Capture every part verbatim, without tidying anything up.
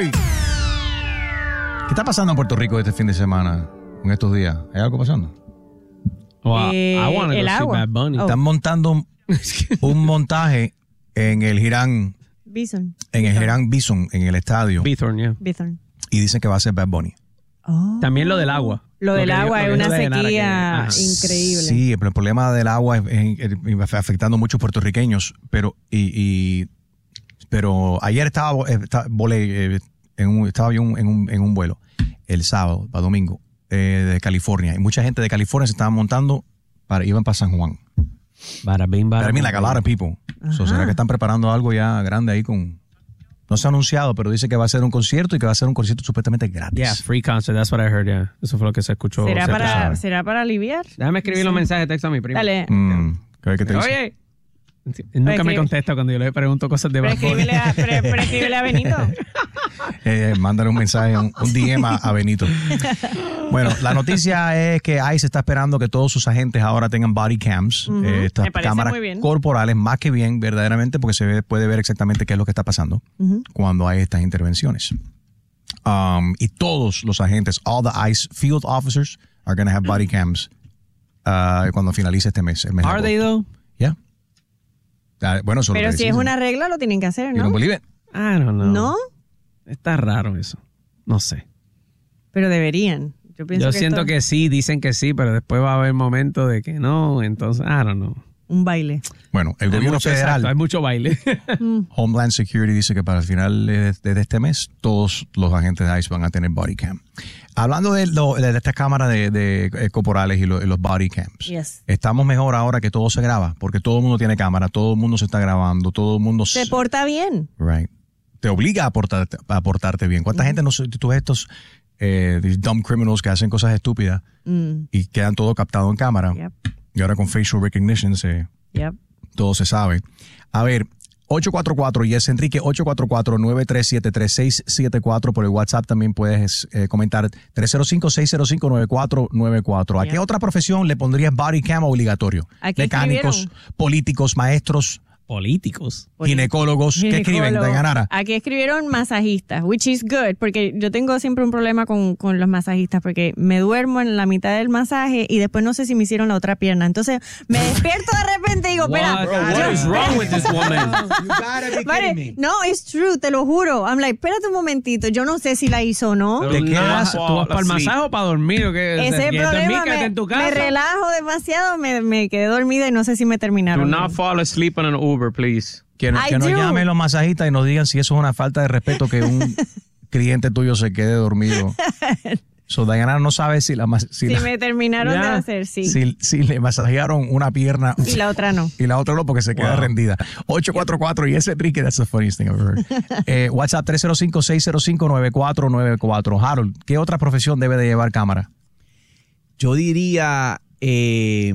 ¿Qué está pasando en Puerto Rico este fin de semana, en estos días? ¿Hay algo pasando? Well, Eh, I want to el go see agua. Bad Bunny. Oh. Están montando un, un montaje en el Girán, Bison. en el Girán Bison, en el estadio, Bithorn, yeah. Bison. y dicen que va a ser Bad Bunny. Oh. También lo del agua. Lo del que- agua lo es que una dijo Dayanara, que- sequía ajá. increíble. Sí, pero el problema del agua es, es- es afectando a muchos puertorriqueños, pero y, y- pero ayer estaba, estaba, volé, eh, en un, estaba yo en un, en un vuelo el sábado, para domingo, eh, de California, y mucha gente de California se estaba montando para iban para San Juan. Bada bing, bada But I mean, like a lot of boom. people. So, ¿será que están preparando algo ya grande ahí con? No se ha anunciado, pero dice que va a ser un concierto y que va a ser un concierto supuestamente gratis. Yeah, free concert, that's what I heard, yeah. Eso fue lo que se escuchó. ¿Será se para, escuchaba. ¿Será para aliviar? Déjame escribir los mensajes de texto a mi primo. Dale. Mm, ¿qué, qué te dice? Oye. Sí, nunca Pero me escribe- contesta cuando yo le pregunto cosas de Bad Bunny. Prescríbele a, pre- prescríbele a Benito. Eh, mándale un mensaje, un, un D M a, a Benito. Bueno, la noticia es que ICE está esperando que todos sus agentes ahora tengan body cams, Ujú, eh, estas me parece cámaras muy bien. corporales, más que bien, verdaderamente, porque se ve- puede ver exactamente qué es lo que está pasando Ujú. cuando hay estas intervenciones. Um, y todos los agentes, all the ICE field officers, are going to have body cams uh, cuando finalice este mes. El mes de Are they agosto. though? Yeah. Ah, bueno, eso es lo Pero que si es dicen. una regla, lo tienen que hacer, You don't ¿no? believe it? I don't know. ¿No? Está raro eso. No sé. Pero deberían. Yo pienso Yo que siento esto que sí, dicen que sí, pero después va a haber momentos de que no, entonces, I don't know. un baile. Bueno, el Hay gobierno mucho, federal, exacto, hay mucho baile. Homeland Security, dice que para el final de, de este mes todos los agentes de ICE van a tener body cam. Hablando de, lo, de estas cámaras de, de, eh, corporales y, lo- y los body cams, Yes. estamos mejor ahora que todo se graba, porque todo el mundo tiene cámara, todo el mundo se está grabando, todo el mundo Se porta bien. right, te obliga a portarte, a portarte bien. ¿Cuánta gente no sé, tú ves estos eh, these dumb criminals que hacen cosas estúpidas Mm, y quedan todo captado en cámara? Yep. Y ahora con facial recognition se, yep. todo se sabe. A ver, ocho cuatro cuatro, Yes Enrique, ocho cuatro cuatro, nueve tres siete, tres seis siete cuatro. Por el WhatsApp también puedes eh, comentar tres cero cinco, seis cero cinco, nueve cuatro nueve cuatro. ¿A Yeah. qué otra profesión le pondrías body cam obligatorio? Aquí Mecánicos, escribieron. políticos, maestros, Políticos. ginecólogos. ¿Qué escriben, Ginecólogo. Dayanara? Aquí escribieron masajistas, which is good, porque yo tengo siempre un problema con, con los masajistas, porque me duermo en la mitad del masaje y después no sé si me hicieron la otra pierna. Entonces me despierto de repente y digo, espera, What, yo- what is wrong with this woman? You gotta be Vale, kidding me. no, it's true, te lo juro. I'm like, espérate un momentito, yo no sé si la hizo o no. Pero ¿De qué no, vas? ¿Tú vas para el masaje o para dormir o qué? Ese es el ¿Quieres dormir? problema, Quédate me, en tu casa. me relajo demasiado, me, me quedé dormida y no sé si me terminaron. Do not fall asleep on an Uber, please. Que, no- I que nos do. llamen los masajistas y nos digan si eso es una falta de respeto que un cliente tuyo se quede dormido. So, Dayanara no sabe si la mas- si, Si la- me terminaron de Ya. hacer, sí. si, si le masajearon una pierna Y la otra no. y la otra no porque se queda rendida. ocho cuatro cuatro y ese Enrique, that's the funniest thing I've ever heard. Eh, WhatsApp tres cero cinco, seis cero cinco, nueve cuatro nueve cuatro. Harold, ¿qué otra profesión debe de llevar cámara? Yo diría eh,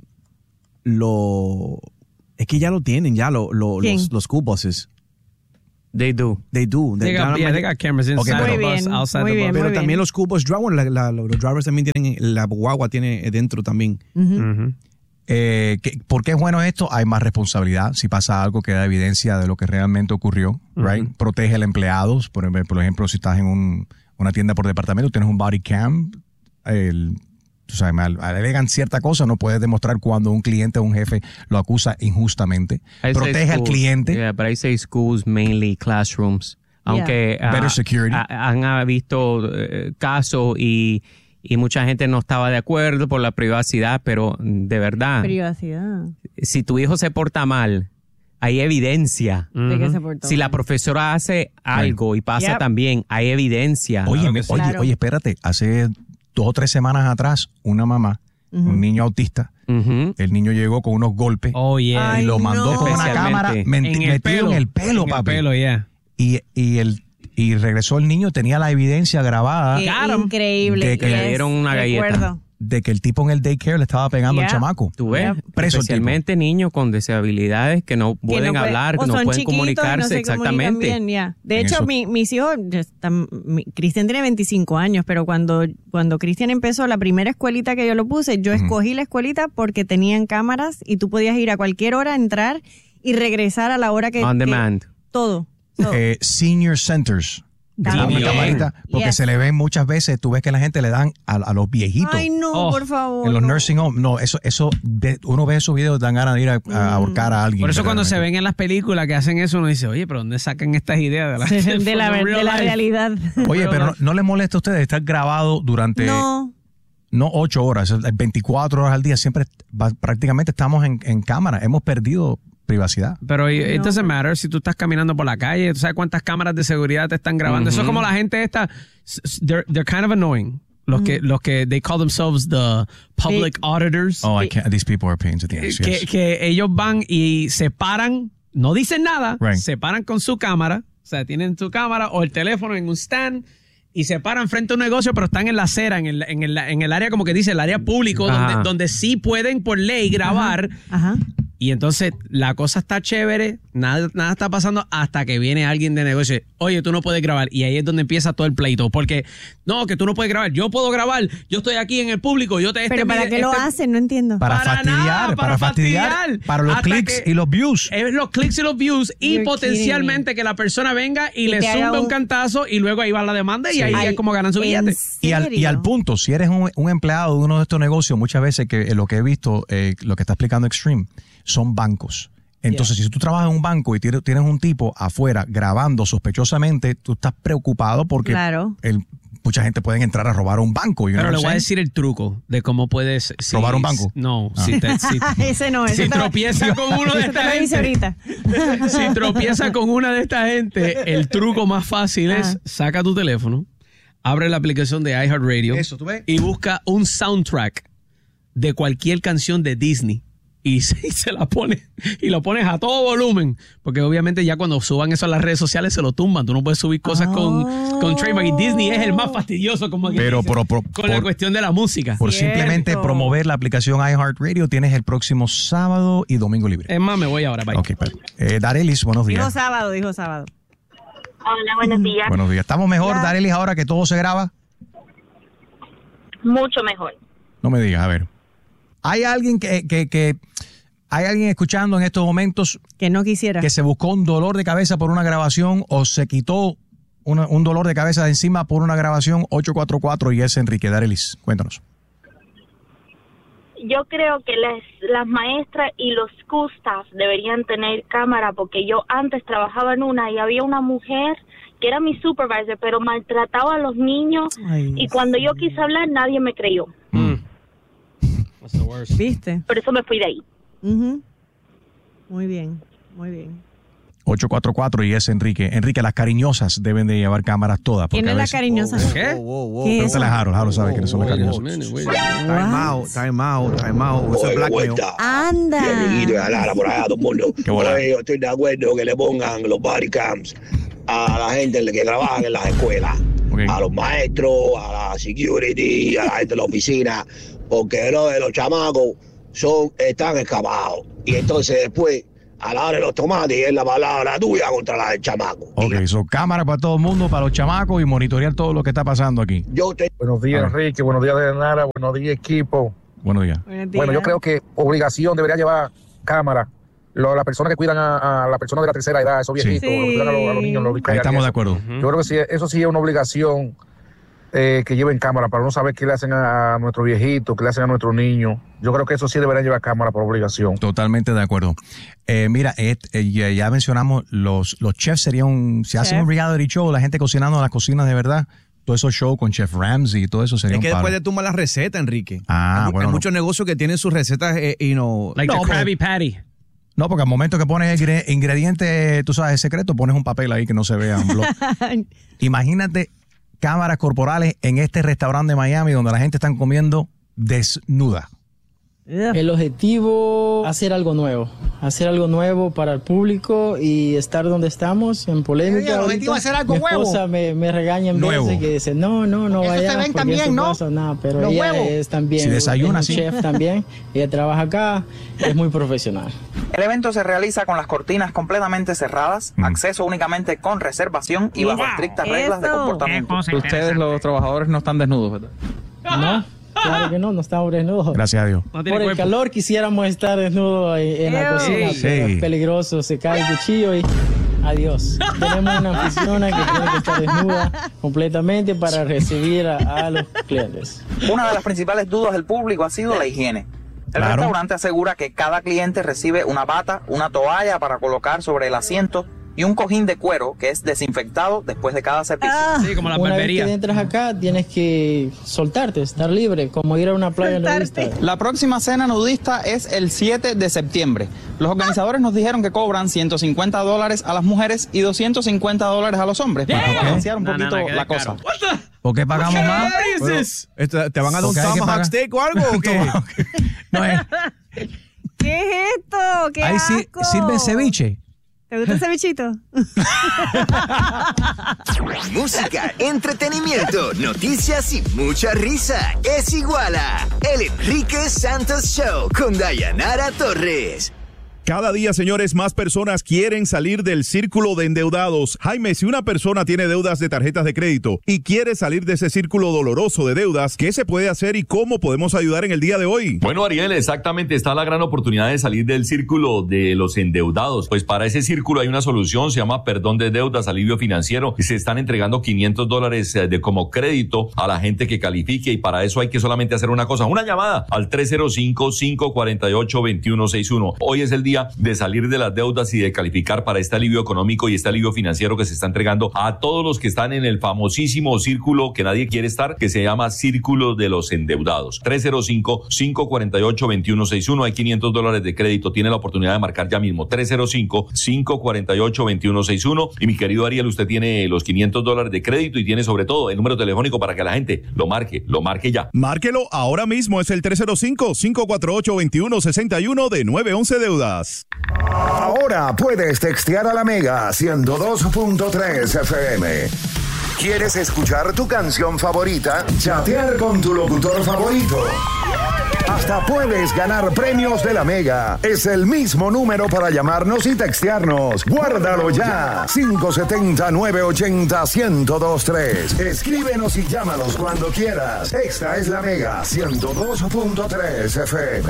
lo es que ya lo tienen ya lo, lo- ¿Quién? los los school buses. They do. They do. They They- got, ya yeah, no- they got cameras inside Muy the bus, bien, outside muy the bien, bus. pero muy también los school bus drivers, la- la- los drivers también tienen, la guagua tiene dentro también. Ujú. Eh, ¿qué- ¿Por qué es bueno esto? Hay más responsabilidad. Si pasa algo que da evidencia de lo que realmente ocurrió, right? Protege al empleado. Por, ejemplo- por ejemplo, si estás en un- una tienda por departamento, tienes un body cam, el, tú sabes, al- alegan cierta cosa, no puedes demostrar cuando un cliente o un jefe lo acusa injustamente. I say Protege al schools. cliente. Yeah, but I say schools, mainly classrooms. Aunque ah, Better security. ah, han ah, visto eh, casos y, y mucha gente no estaba de acuerdo por la privacidad, pero de verdad, Privacidad. si tu hijo se porta mal, hay evidencia. ¿De qué se portó? Si la profesora hace algo y pasa Yep. también, hay evidencia. Oye, me- sí. oye, Claro. oye, espérate. Hace dos o tres semanas atrás, una mamá, un niño autista, Ujú. el niño llegó con unos golpes Oh, yeah. Ay, y lo mandó no. con una cámara Especialmente menti- en el metido pelo. en el pelo, en papi. el pelo, yeah. Y, y, el, y regresó el niño, tenía la evidencia grabada Qué Got 'em. increíble. De que le Yes, dieron una galleta. recuerdo. de que el tipo en el daycare le estaba pegando al Yeah. chamaco. Tú ves, Yep. Preso el especialmente niños con disabilidades que no Que pueden puede- hablar, o que no son pueden chiquitos y comunicarse no se comunican exactamente. bien, ya. De En hecho, eso- mi, mis hijos, ya están- mi- Cristian tiene veinticinco años, pero cuando, cuando Cristian empezó la primera escuelita que yo lo puse, yo escogí la escuelita porque tenían cámaras y tú podías ir a cualquier hora, entrar y regresar a la hora que... On que- demand. todo. todo. Eh, senior centers. Una Bien. camarita, porque Yes. se le ven muchas veces, tú ves que la gente le dan a, a los viejitos. Ay, no, Oh, por favor. En los no. nursing homes, no, eso, eso de- uno ve esos videos, dan ganas de ir a, a ahorcar a alguien. Por eso cuando se verdaderamente. ven en las películas que hacen eso, uno dice, oye, pero ¿dónde sacan estas ideas de la, De la, from the de real la life? realidad. Oye, pero no, no les molesta a ustedes estar grabado durante No. no ocho horas, veinticuatro horas al día, siempre va- prácticamente estamos en, en cámara, hemos perdido privacidad. Pero it No. doesn't matter si tú estás caminando por la calle, tú sabes cuántas cámaras de seguridad te están grabando. Eso es como la gente esta, s- s- they're, they're kind of annoying. Los que, los que, they call themselves the public Sí. auditors. Oh, I can't, these people are pains in the ass, que, yes. que ellos van y se paran, no dicen nada, Right. se paran con su cámara, o sea, tienen su cámara o el teléfono en un stand y se paran frente a un negocio, pero están en la acera, en el, en el, en el área, como que dice, el área público, Ajá. donde, donde sí pueden por ley grabar. Ajá. Y entonces la cosa está chévere, nada, nada está pasando hasta que viene alguien de negocio. Oye, tú no puedes grabar. Y ahí es donde empieza todo el pleito. Porque, no, que tú no puedes grabar. Yo puedo grabar. Yo estoy aquí en el público. Yo te, este Pero ¿para video- qué lo este- hacen? No entiendo. Para, para fastidiar, nada, para, para fastidiar, fastidiar. para los Hasta clics que- y los views. Es los clics y los views y You're potencialmente que la persona venga y, Y le te haga zumbe un un- cantazo y luego ahí va la demanda y ahí Ay, es como ganan su ¿en billete. Y al, y al serio? punto, si eres un, un empleado de uno de estos negocios, muchas veces que eh, lo que he visto, eh, lo que está explicando Extreme, son bancos. Entonces, si tú trabajas en un banco y tienes, tienes un tipo afuera grabando sospechosamente, tú estás preocupado porque Claro. el- mucha gente puede entrar a robar un banco. you know Pero what le I'm voy a saying? decir el truco de cómo puedes... si- ¿Robar un banco? No, Ah. si, te, si, Ese no, ese si te lo- tropieza con uno de Eso te esta lo hice gente... ahorita. Si tropieza con una de esta gente, el truco más fácil es Ah. saca tu teléfono, abre la aplicación de iHeartRadio Eso, ¿tú ves? y busca un soundtrack de cualquier canción de Disney y se, y se la pones y lo pones a todo volumen, porque obviamente ya cuando suban eso a las redes sociales se lo tumban, tú no puedes subir cosas con, con trademark y Disney es el más fastidioso como quien Pero dice, por- por- con la por- cuestión de la música. Por Cierto. simplemente promover la aplicación iHeartRadio, tienes el próximo sábado y domingo libre. Es más, me voy ahora, bye. Ok, pues. Eh, Darelis, buenos Dijo días. sábado, dijo sábado. Hola, buenos días. Buenos días. ¿Estamos mejor, Ya. Darelis, ahora que todo se graba? Mucho mejor. No me digas, a ver. ¿Hay alguien que, que, que hay alguien escuchando en estos momentos Que no quisiera. que se buscó un dolor de cabeza por una grabación o se quitó una- un dolor de cabeza de encima por una grabación? Ocho cuatro cuatro y es Enrique. Darelis, cuéntanos. Yo creo que las, las maestras y los school staff deberían tener cámara, porque yo antes trabajaba en una y había una mujer que era mi supervisor, pero maltrataba a los niños. Ay, Y cuando yo quise hablar, nadie me creyó. Mm. What's the worst? ¿Viste? Por eso me fui de ahí. Ujú. Muy bien, muy bien. ocho cuatro cuatro y es Enrique. Enrique, las cariñosas deben de llevar cámaras todas. ¿Quién porque es a la veces- cariñosa? ¿Qué? Wow, wow, wow. ¿Qué es Pregúntale a Harold. Harold sabe quiénes son las cariñosas. Time out, time out, time out. Eso es blackmail. Anda. Amiguito y a Lara por allá, todo el mundo. Qué bola. Oye, yo estoy de acuerdo que le pongan los body cams a la gente que trabaja en las escuelas, Ok. a los maestros, a la security, a la gente de la oficina, porque bro, los chamacos son, están escapados. Y entonces después, a la hora de los tomates, es la palabra tuya contra la del chamaco. Ok, son cámaras para todo el mundo, para los chamacos y monitorear todo lo que está pasando aquí. Yo te Buenos días, Ah. Enrique. Buenos días, Nara. Buenos días, equipo. Buenos días. Buenos Bueno, yo días. creo que obligación debería llevar cámara. Lo- las personas que cuidan a, a las personas de la tercera edad, esos Sí. viejitos, los que cuidan a los, a los niños, los Ahí criados y estamos de eso. acuerdo. Yo creo que sí, eso sí es una obligación eh, que lleven cámara para no saber qué le hacen a, a nuestros viejitos, qué le hacen a nuestros niños. Yo creo que eso sí deberían llevar cámara por obligación. Totalmente de acuerdo. Eh, mira, Ed, eh, ya, ya mencionamos, los, los chefs serían un, si hacen Chef. un reality show, la gente cocinando en las cocinas de verdad, todos esos shows con Chef Ramsay y todo eso sería Es que un palo. después de tumbar la receta, Enrique. Ah, hay, bueno, hay no. muchos negocios que tienen sus recetas eh, y no. Like no, the Krabby Patty. No, porque al momento que pones el ingre- ingrediente, tú sabes, secreto, pones un papel ahí que no se vea. Un blog. Imagínate cámaras corporales en este restaurante de Miami donde la gente está comiendo desnuda. Ugh. El objetivo, hacer algo nuevo, hacer algo nuevo para el público y estar donde estamos, en polémica. Oye, el objetivo ahorita. es hacer algo Mi nuevo. esposa me, me regaña en Nuevo. veces que dice, no, no, no Eso se vayas ven porque también, eso ¿no? pasa, no, pero Los ella huevos. es también, Si desayuna, es un sí. chef también, ella trabaja acá, es muy profesional. El evento se realiza con las cortinas completamente cerradas, Mm. acceso únicamente con reservación y bajo Wow. estrictas reglas de Eso. comportamiento. Ustedes los trabajadores no están desnudos, ¿verdad? No, claro que no, no estamos desnudos. Gracias a Dios. No tiene Por el cuerpo. calor quisiéramos estar desnudos en, en la Ew. cocina, Sí. pero es peligroso, se cae el cuchillo y adiós. Tenemos una anfitriona que tiene que estar desnuda completamente para recibir a, a los clientes. Una de las principales dudas del público ha sido la higiene. El Claro. restaurante asegura que cada cliente recibe una bata, una toalla para colocar sobre el asiento y un cojín de cuero que es desinfectado después de cada servicio. Ah, Sí, como la Una vez barbería. que entras acá, tienes que soltarte, estar libre, como ir a una playa Soltarte. nudista. La próxima cena nudista es el siete de septiembre. Los organizadores nos dijeron que cobran ciento cincuenta dólares a las mujeres y doscientos cincuenta dólares a los hombres para Damn. balancear un No, no, poquito no, queda la caro. cosa. What the? ¿Por qué pagamos What más? is Bueno, this? esto- ¿te van a dar un Porque hay que tomahawk pagar. steak o algo o qué? No es. ¿Qué es esto? ¿Qué Ahí sí, asco? sirven ceviche. ¿Te gusta el cevichito? Música, entretenimiento, noticias y mucha risa. Es igual a El Enrique Santos Show con Dayanara Torres. Cada día, señores, más personas quieren salir del círculo de endeudados. Jaime, si una persona tiene deudas de tarjetas de crédito y quiere salir de ese círculo doloroso de deudas, ¿qué se puede hacer y cómo podemos ayudar en el día de hoy? Bueno, Ariel, exactamente, está la gran oportunidad de salir del círculo de los endeudados. Pues para ese círculo hay una solución, se llama perdón de deudas, alivio financiero, y se están entregando quinientos dólares de como crédito a la gente que califique, y para eso hay que solamente hacer una cosa, una llamada al tres cero cinco, cinco cuatro ocho, dos uno seis uno. Hoy es el día de salir de las deudas y de calificar para este alivio económico y este alivio financiero que se está entregando a todos los que están en el famosísimo círculo que nadie quiere estar, que se llama Círculo de los Endeudados. tres cero cinco, cinco cuatro ocho, dos uno seis uno. Hay quinientos dólares de crédito. Tiene la oportunidad de marcar ya mismo. tres cero cinco, cinco cuatro ocho, dos uno seis uno. Y mi querido Ariel, usted tiene los quinientos dólares de crédito y tiene sobre todo el número telefónico para que la gente lo marque, lo marque ya. Márquelo ahora mismo, es el tres cero cinco, cinco cuatro ocho, dos uno seis uno de nueve once Deudas. Ahora puedes textear a la Mega ciento dos punto tres F M. ¿Quieres escuchar tu canción favorita? Chatear con tu locutor favorito. Hasta puedes ganar premios de la Mega. Es el mismo número para llamarnos y textearnos. Guárdalo ya. cinco siete cero, nueve ocho cero, uno cero dos tres. Escríbenos y llámanos cuando quieras. Esta es la Mega ciento dos punto tres F M.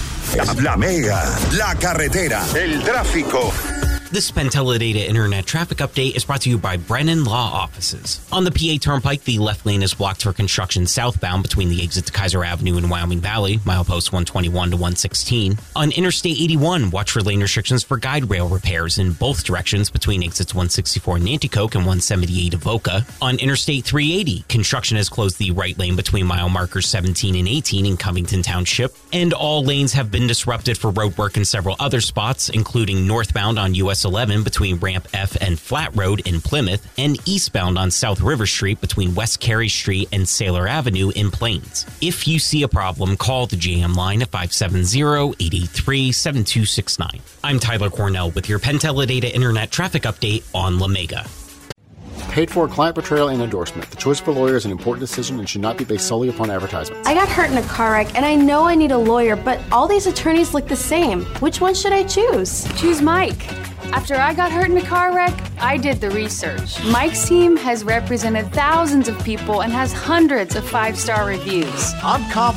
La Mega, la carretera, el tráfico. This Penteledata Internet Traffic Update is brought to you by Brennan Law Offices. On the P A Turnpike, the left lane is blocked for construction southbound between the exit to Kaiser Avenue and Wyoming Valley, milepost one twenty-one to one sixteen. On Interstate eighty-one, watch for lane restrictions for guide rail repairs in both directions between exits one sixty-four Nanticoke and one seventy-eight Avoca. On Interstate three eighty, construction has closed the right lane between mile markers seventeen and eighteen in Covington Township, and all lanes have been disrupted for road work in several other spots, including northbound on U S eleven between Ramp F and Flat Road in Plymouth, and eastbound on South River Street between West Carey Street and Sailor Avenue in Plains. If you see a problem, call the J M line at five seven zero, eight eight three, seven two six nine. I'm Tyler Cornell with your Penteledata Internet Traffic Update on La Mega. Paid for client portrayal and endorsement. The choice of a lawyer is an important decision and should not be based solely upon advertisements. I got hurt in a car wreck and I know I need a lawyer, but all these attorneys look the same. Which one should I choose? Choose Mike. After I got hurt in a car wreck, I did the research. Mike's team has represented thousands of people and has hundreds of five-star reviews. I'm confident